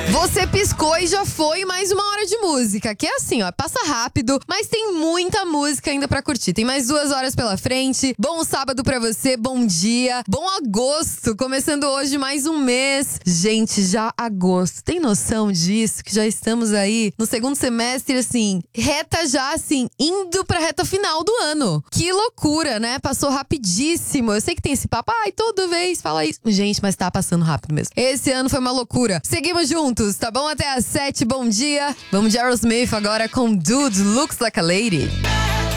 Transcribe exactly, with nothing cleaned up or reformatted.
Você piscou e já foi mais uma hora de música. Que é assim, ó, passa rápido, mas tem muita música ainda pra curtir. Tem mais duas horas pela frente. Bom sábado pra você, bom dia. Bom agosto, começando hoje mais um mês. Gente, já agosto. Tem noção disso? Que já estamos aí no segundo semestre, assim, reta já, assim, indo pra reta final do ano. Que loucura, né? Passou rapidíssimo. Eu sei que tem esse papo, ai, toda vez fala isso. Gente, mas tá passando rápido mesmo. Esse ano foi uma loucura. Seguimos juntos, tá bom? Até às sete, bom dia. Vamos de Aerosmith agora com Dude Looks Like a Lady.